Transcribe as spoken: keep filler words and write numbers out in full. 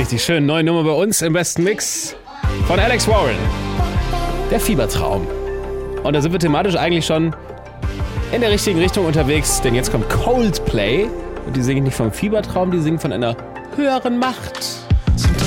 richtig schön. Neue Nummer bei uns im besten Mix von Alex Warren. Der Fiebertraum. Und da sind wir thematisch eigentlich schon in der richtigen Richtung unterwegs, denn jetzt kommt Coldplay und die singen nicht vom Fiebertraum, die singen von einer höheren Macht. Siento